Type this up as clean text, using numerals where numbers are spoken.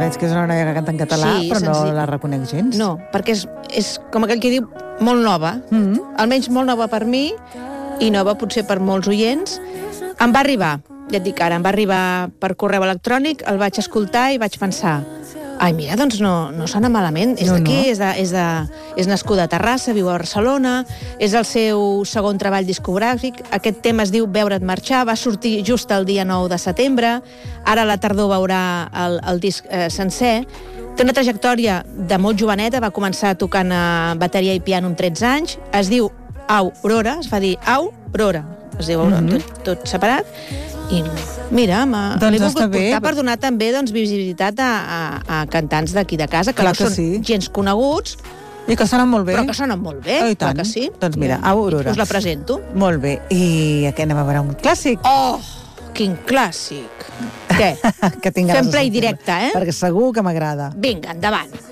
veig que és una noia que canta en català, Sí, però no senzill. la reconec gens. No, perquè és com aquell que diu molt nova. Almenys molt nova per mi i nova potser per molts oients. Em va arribar, ja et dic ara, em va arribar per correu electrònic, el vaig escoltar i vaig pensar ai, mira, doncs no sona malament. És d'aquí, és nascuda a Terrassa, viu a Barcelona, és el seu segon treball discogràfic. Aquest tema es diu Veure't marxar, va sortir just el dia 9 de setembre, ara a la tardor veurà el disc sencer. Té una trajectòria de molt joveneta, va començar tocant bateria i piano amb 13 anys, es diu Aurora, es fa dir Aurora, es diu Aurora, tot separat, i mira, l'he volgut portar per donar també visibilitat a cantants d'aquí de casa, que no són gens coneguts, i que sonen molt bé. Però que sonen molt bé, clar que sí. Doncs mira, Aurora. Us la presento. Molt bé. I aquí anem a veure un clàssic. Oh, quin clàssic. Què? Que tinc ganes Fem play directe, eh? Perquè segur que m'agrada. Vinga, endavant.